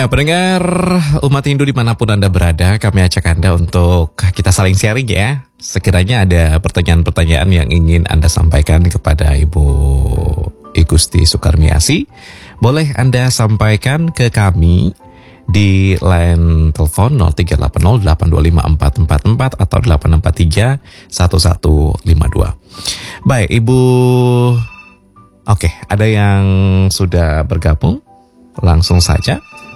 Ya, pendengar umat Hindu dimanapun Anda berada, kami ajak Anda untuk kita saling sharing ya. Sekiranya ada pertanyaan-pertanyaan yang ingin Anda sampaikan kepada Ibu Igusti Sukarmiasi, boleh Anda sampaikan ke kami di line telepon 0380825444 atau 8631152. Baik, Ibu. Oke, ada yang sudah bergabung. Langsung saja.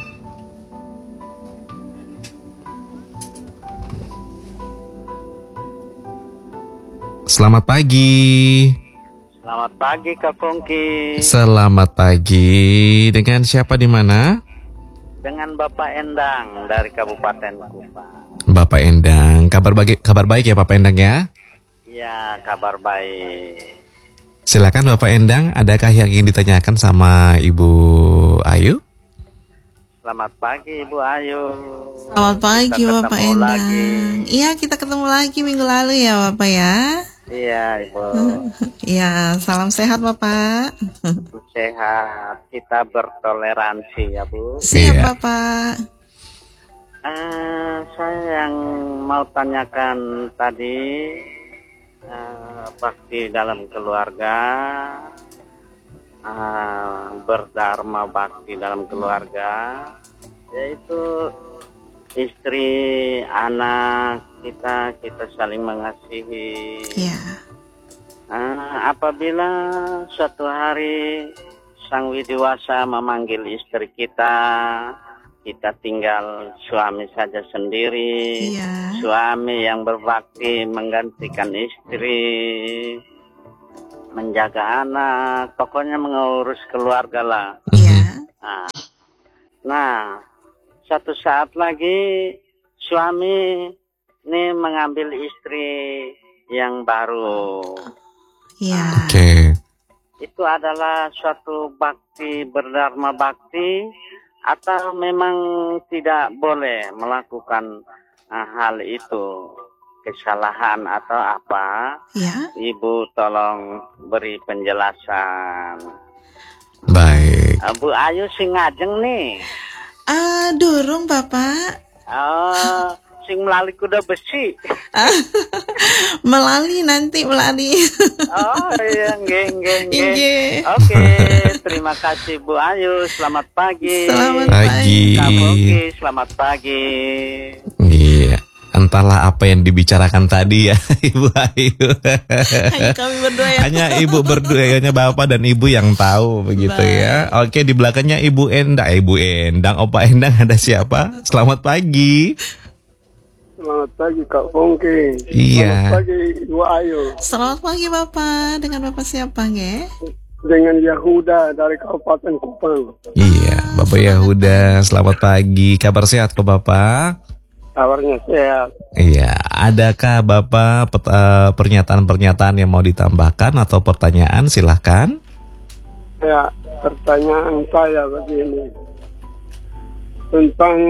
Selamat pagi. Selamat pagi Kak Pongki. Selamat pagi. Dengan siapa di mana? Dengan Bapak Endang dari Kabupaten Kupang. Bapak Endang. Kabar baik ya Bapak Endang ya? Ya, kabar baik. Silakan Bapak Endang, adakah yang ingin ditanyakan sama Ibu Ayu? Selamat pagi Ibu Ayu. Selamat pagi Bapak Endang. Iya, kita ketemu lagi minggu lalu ya Bapak ya. Iya Ibu. Iya, salam sehat Bapak. Sehat, kita bertoleransi ya Bu. Siap Iya. Bapak. Saya yang mau tanyakan tadi, bakti dalam keluarga, berdharma bakti dalam keluarga, yaitu istri, anak kita saling mengasihi. Iya. Apabila suatu hari Sang Widiwasa memanggil istri kita tinggal suami saja sendiri. Iya. Suami yang berbakti menggantikan istri, menjaga anak, pokoknya mengurus keluarga lah. Iya. Nah, satu saat lagi suami ini mengambil istri yang baru. Iya. Oke. Itu adalah suatu bakti, berdharma bakti, atau memang tidak boleh melakukan hal itu, kesalahan atau apa? Iya. Ibu tolong beri penjelasan. Baik. Bu Ayu sing ngajeng nih. Durung Bapak. Sing melalui kuda besi. Melali. Oh iya, nggih. Nggih. Oke, terima kasih Bu Ayu. Selamat pagi. Selamat Pagi. Kak Bogi, selamat pagi. Iya. Entahlah apa yang dibicarakan tadi ya Ibu Ayu. Hanya kami berdua ya. Hanya Ibu berdua, hanya Bapak dan Ibu yang tahu begitu ya. Oke, di belakangnya Ibu Endang, Opa Endang, ada siapa? Selamat pagi. Selamat pagi Kak Pongki. Iya. Selamat pagi Ibu Ayu. Selamat pagi Bapak. Dengan Bapak siapa nggih? Dengan Yahuda dari Kabupaten Kupang. Iya, Bapak Yahuda, selamat pagi. Kabar sehat kok Bapak? Kabarnya sehat. Iya, adakah Bapak pernyataan-pernyataan yang mau ditambahkan atau pertanyaan? Silahkan. Ya, pertanyaan saya begini. Tentang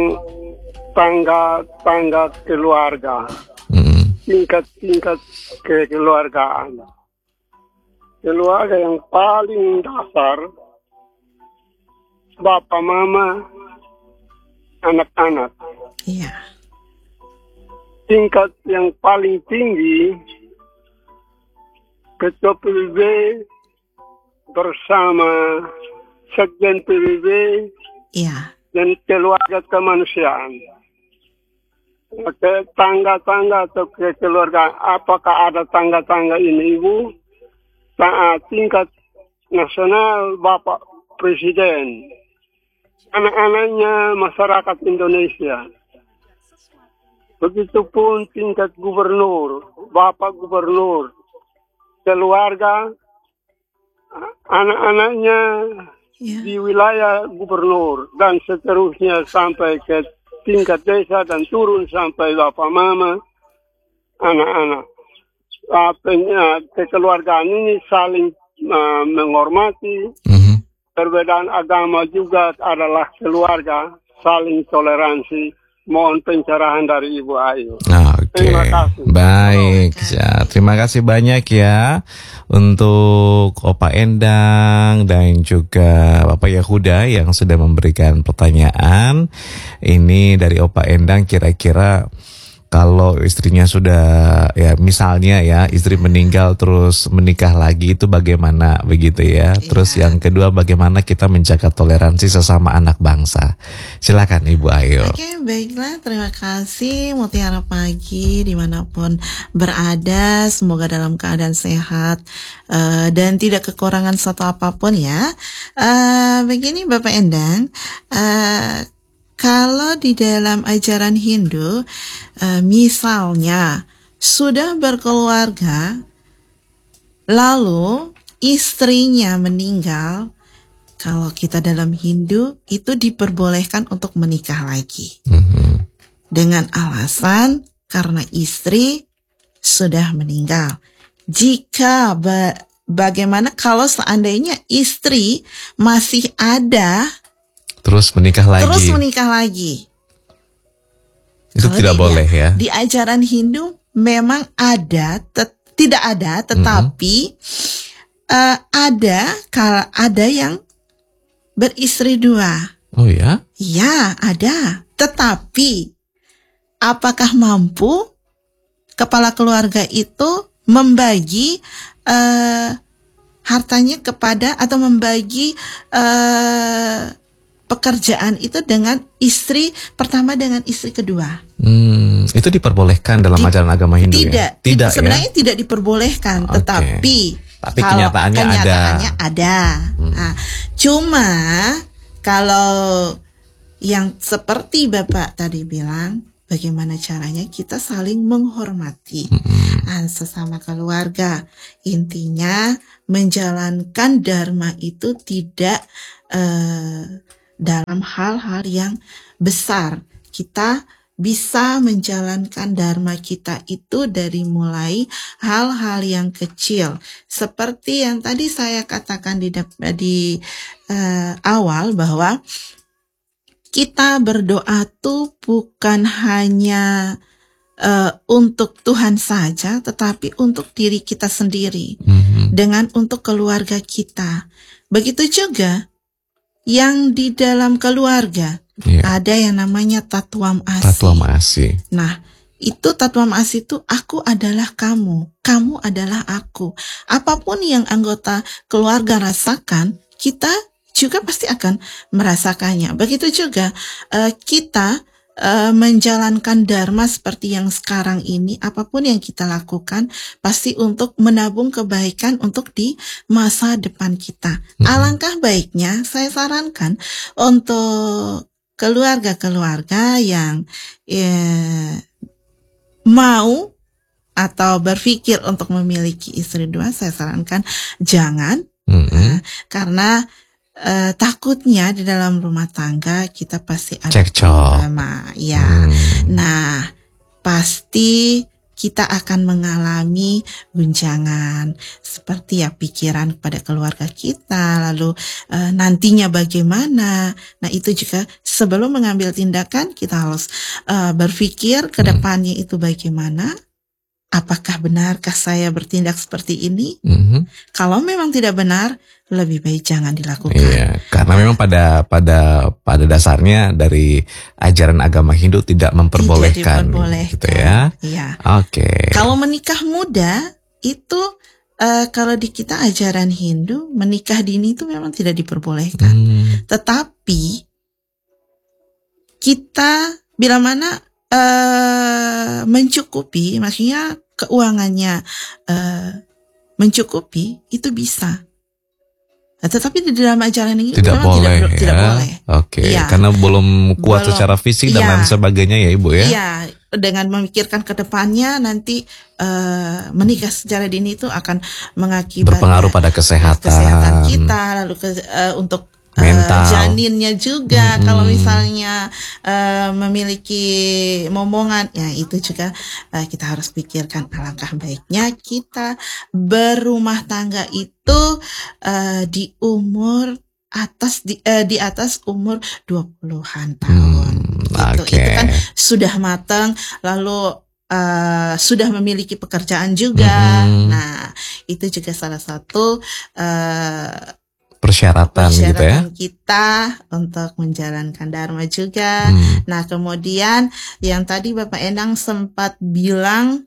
tangga keluarga. Tingkat-tingkat kekeluargaan. Keluarga yang paling dasar, bapak, mama, anak-anak. Iya. Tingkat yang paling tinggi, ketua PBB bersama sekjen PBB Iya. dan keluarga kemanusiaan. Oke, tangga-tangga atau kekeluargaan, apakah ada tangga-tangga ini Ibu? Tingkat nasional Bapak Presiden, anak-anaknya masyarakat Indonesia. Begitupun tingkat gubernur, Bapak Gubernur, keluarga, anak-anaknya di wilayah gubernur, dan seterusnya sampai ke tingkat desa dan turun sampai Bapak Mama, anak-anak. Kekeluargaan ini saling menghormati. Perbedaan agama juga adalah keluarga, saling toleransi. mohon pencerahan dari Ibu Ayu. Oke, Terima kasih. baik. Ya, terima kasih banyak ya untuk Opa Endang dan juga Bapak Yahuda yang sudah memberikan pertanyaan. Ini dari Opa Endang, kira-kira kalau istrinya sudah, ya misalnya ya, istri meninggal terus menikah lagi, itu bagaimana begitu ya. Terus yang kedua, bagaimana kita menjaga toleransi sesama anak bangsa. Silakan Ibu Ayu. Oke, baiklah. Terima kasih Mutiara Pagi dimanapun berada. Semoga dalam keadaan sehat dan tidak kekurangan suatu apapun ya. Begini Bapak Endang, kalau di dalam ajaran Hindu, misalnya sudah berkeluarga, lalu istrinya meninggal, kalau kita dalam Hindu itu diperbolehkan untuk menikah lagi. Dengan alasan karena istri sudah meninggal. Jika bagaimana kalau seandainya istri masih ada, terus menikah lagi. Itu Kalau tidak boleh ya. Di ajaran Hindu memang ada, tidak ada, tetapi ada yang beristri 2. Oh ya? Ya, ada. Tetapi apakah mampu kepala keluarga itu membagi hartanya kepada, atau membagi pekerjaan itu dengan istri pertama dengan istri kedua? Itu diperbolehkan dalam ajaran agama Hindu ya? Tidak, sebenarnya ya? tidak diperbolehkan, tetapi kenyataannya ada. Nah, cuma kalau yang seperti Bapak tadi bilang, bagaimana caranya kita saling menghormati sesama keluarga. Intinya menjalankan dharma itu tidak dalam hal-hal yang besar. Kita bisa menjalankan dharma kita itu dari mulai hal-hal yang kecil. Seperti yang tadi saya katakan di awal, bahwa kita berdoa tuh bukan hanya untuk Tuhan saja, tetapi untuk diri kita sendiri, dengan untuk keluarga kita. Begitu juga yang di dalam keluarga, ada yang namanya Tatwam Asi. Nah, itu Tatwam Asi itu, aku adalah kamu, kamu adalah aku. Apapun yang anggota keluarga rasakan, kita juga pasti akan merasakannya. Begitu juga kita menjalankan dharma seperti yang sekarang ini, apapun yang kita lakukan pasti untuk menabung kebaikan untuk di masa depan kita. Alangkah baiknya saya sarankan untuk keluarga-keluarga yang mau atau berpikir untuk memiliki istri 2, saya sarankan jangan, karena takutnya di dalam rumah tangga kita pasti ada problema, ya. Nah, pasti kita akan mengalami guncangan seperti ya pikiran kepada keluarga kita, lalu nantinya bagaimana. Nah, itu juga sebelum mengambil tindakan kita harus berpikir ke depannya itu bagaimana. Apakah benarkah saya bertindak seperti ini? Kalau memang tidak benar, lebih baik jangan dilakukan. Iya, karena memang pada dasarnya dari ajaran agama Hindu tidak memperbolehkan, gitu ya. Iya. Oke. Kalau menikah muda itu kalau di kita ajaran Hindu, menikah dini itu memang tidak diperbolehkan. Tetapi kita bila mana mencukupi, maksudnya keuangannya mencukupi, itu bisa. Tetapi di dalam ajaran ini tidak boleh. Oke, ya. Karena belum kuat secara fisik dan lain sebagainya ya Ibu ya. Iya, dengan memikirkan ke depannya nanti menikah secara dini itu akan mengakibatkan berpengaruh pada kesehatan kita, lalu untuk mental, janinnya juga. Kalau misalnya memiliki momongan, ya itu juga kita harus pikirkan. Alangkah baiknya kita berumah tangga itu di umur di atas umur 20-an tahun. Gitu. Oke. Itu kan sudah matang, lalu sudah memiliki pekerjaan juga. Nah, itu juga salah satu Persyaratan gitu ya. kita untuk menjalankan dharma juga. Nah, kemudian yang tadi Bapak Endang sempat bilang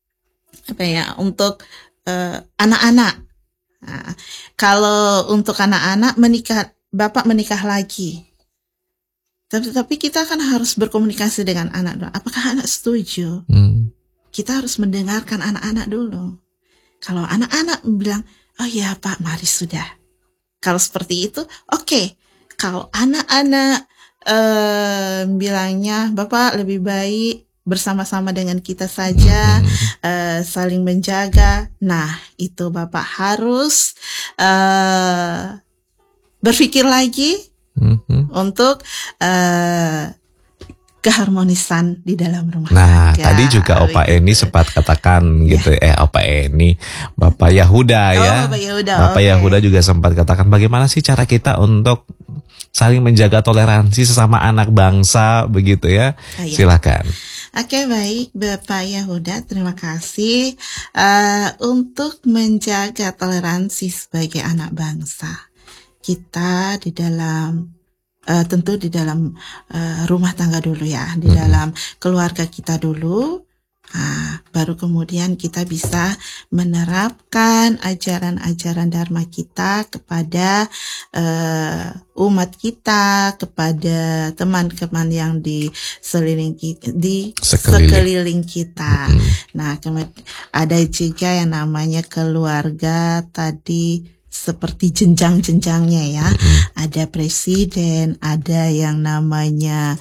untuk anak-anak. Nah, kalau untuk anak-anak Bapak menikah lagi. Tapi kita kan harus berkomunikasi dengan anak dulu. Apakah anak setuju? Kita harus mendengarkan anak-anak dulu. Kalau anak-anak bilang, oh ya Pak, mari sudah. Kalau seperti itu, oke. Kalau anak-anak bilangnya, Bapak lebih baik bersama-sama dengan kita saja, saling menjaga. Nah, itu Bapak harus berpikir lagi untuk keharmonisan di dalam rumah Nah, tangga. tadi juga Opa Eni sempat katakan gitu, Opa Eni, Bapak Yahuda ya. Bapak Yahuda juga sempat katakan bagaimana sih cara kita untuk saling menjaga toleransi sesama anak bangsa begitu ya. Silakan. Oke, baik Bapak Yahuda, terima kasih untuk menjaga toleransi sebagai anak bangsa. Kita di dalam tentu di dalam rumah tangga dulu ya, di dalam keluarga kita dulu, baru kemudian kita bisa menerapkan ajaran-ajaran dharma kita kepada umat kita, kepada teman-teman yang di sekeliling kita. Nah, ada juga yang namanya keluarga tadi, seperti jenjang-jenjangnya ya. Ada presiden, ada yang namanya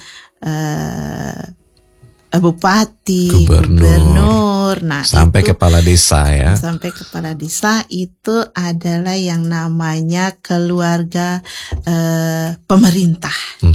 bupati, gubernur. Nah, sampai itu, kepala desa ya. Sampai kepala desa itu adalah yang namanya keluarga pemerintah.